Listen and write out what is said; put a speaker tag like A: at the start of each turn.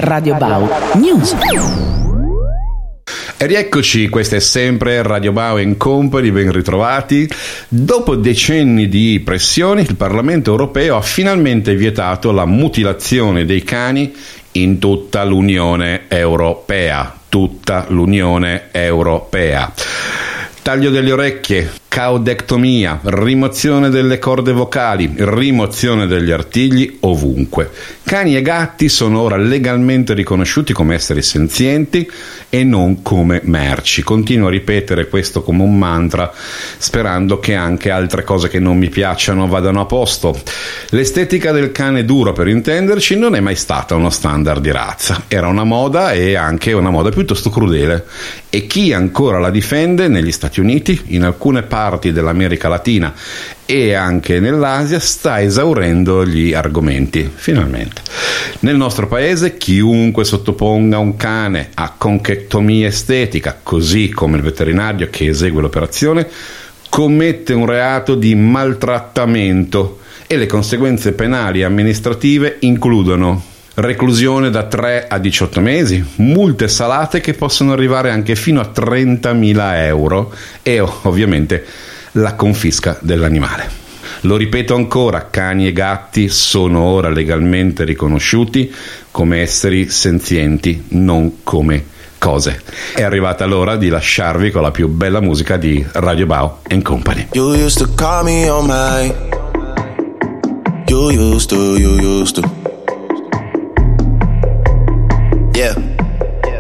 A: Radio Bau News.
B: E rieccoci, questa è sempre Radio Bau Company, ben ritrovati. Dopo decenni di pressioni, il Parlamento europeo ha finalmente vietato la mutilazione dei cani in tutta l'Unione Europea. Tutta l'Unione Europea. Taglio delle orecchie, caudectomia, rimozione delle corde vocali, rimozione degli artigli ovunque. Cani e gatti sono ora legalmente riconosciuti come esseri senzienti e non come merci. Continuo a ripetere questo come un mantra, sperando che anche altre cose che non mi piacciono vadano a posto. L'estetica del cane duro, per intenderci, non è mai stata uno standard di razza. Era una moda, e anche una moda piuttosto crudele. E chi ancora la difende negli Stati Uniti, in alcune parti dell'America Latina e anche nell'Asia, sta esaurendo gli argomenti, finalmente. Nel nostro paese chiunque sottoponga un cane a conchectomia estetica, così come il veterinario che esegue l'operazione, commette un reato di maltrattamento, e le conseguenze penali e amministrative includono reclusione da 3 a 18 mesi, multe salate che possono arrivare anche fino a 30.000 euro e ovviamente la confisca dell'animale. Lo ripeto ancora, cani e gatti sono ora legalmente riconosciuti come esseri senzienti, non come cose. È arrivata l'ora di lasciarvi con la più bella musica di Radio Bau Company.
C: You used to call me on my You used to Yeah.